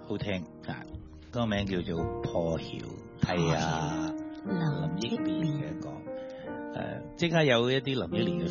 好聽啊，個名叫做破曉，係啊林憶蓮嘅歌。即刻有一啲林憶蓮嘅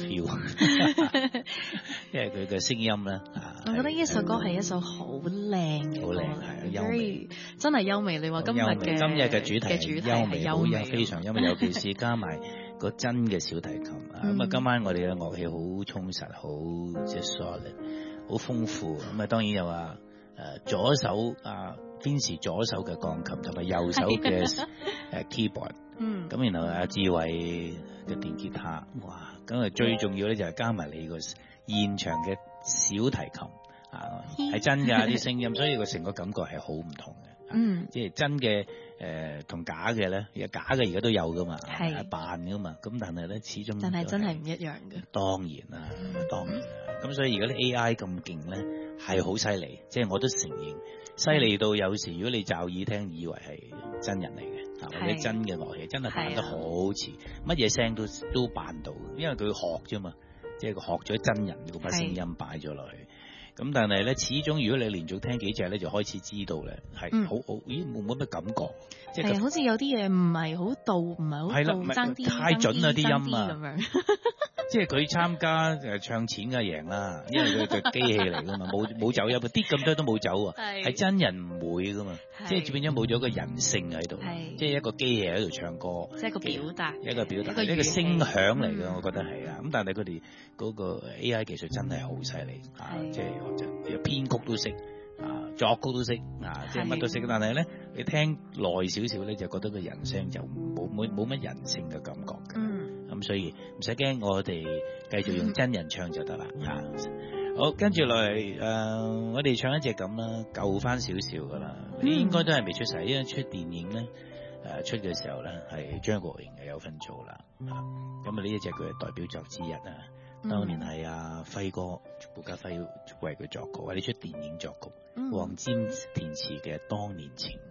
feel， 因為佢嘅聲音咧， 我覺得呢首歌係一首好靚嘅歌， 好靚係優美， 真係優美。你話今日嘅主題係優美，好優非常優美，尤其是加埋個真嘅小提琴咁啊！今晚我哋嘅樂器好充實，好即係 solid， 好豐富。咁啊，當然有話左手Vincy 左手嘅鋼琴同埋右手嘅keyboard， 咁然後阿志偉嘅電吉他，哇！咁啊最重要咧就係加埋你個現場嘅小提琴係真㗎啲聲音，所以個成個感覺係好唔同嘅。即係真嘅同假嘅咧，假嘅而家都有噶嘛，扮噶嘛。咁但係咧始終但係真係唔一樣嘅。 當然啦，當然啦。咁所以而家啲 AI 咁勁咧，係好犀利。即係我都承認，犀利到有時如果你驟耳聽，以為係真人嚟嘅，或者真嘅樂器，真係扮得好似乜嘢聲都扮到，因為佢學啫嘛，即係佢學咗真人嗰把聲音擺咗落去。咁但係咧，始終如果你連續聽幾隻咧，就開始知道咧，係好咦冇乜感覺，即係好似有啲嘢唔係好到，唔係好到，爭啲太準啦啲音啊咁樣。 即係佢參加唱錢嘅贏啦，因為佢係機器嚟噶嘛，冇走音，啲咁多都冇走啊，係真人唔會噶嘛，即係變咗冇咗個人性喺度，即係一個機器喺度唱歌， 即係一個表達， 一個聲響嚟嘅，我覺得係啊。咁但係佢哋嗰個 AI 技術真係好犀利即係編曲都識作曲都識即係乜都識。但係咧，你聽耐少少咧，就覺得個人聲就冇乜人性嘅感覺嘅。咁所以唔使驚，我哋繼續用真人唱就得啦好，跟住落嚟我哋唱一隻咁啦，舊翻少少噶啦，應該都係未出世，因為出電影咧出嘅時候咧係張國榮嘅有份做啦咁呢一隻佢係代表作之一當年係輝哥顧嘉輝為佢作曲，或者出電影作曲，黃霑填詞嘅《當年情》。